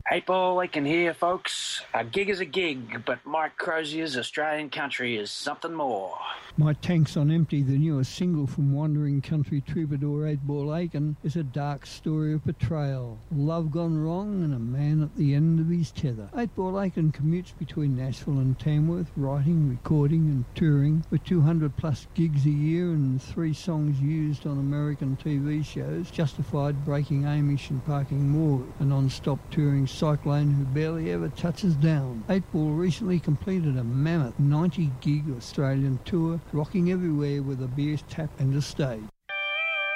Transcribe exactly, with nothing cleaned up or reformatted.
Eight Ball Aiken here, folks. A gig is a gig, but Mike Crozier's Australian country is something more. My Tank's on Empty, the newest single from wandering country troubadour Eight Ball Aiken, is a dark story of betrayal, love gone wrong, and a man at the end of his tether. Eight Ball Aiken commutes between Nashville and Tamworth, writing, recording and touring, with two hundred plus gigs a year and three songs used on American T V shows, justified breaking Amish and parking more, a non-stop touring cyclone who barely ever touches down. Eight Ball recently completed a mammoth ninety gig Australian tour, rocking everywhere with a beer tap and a stage.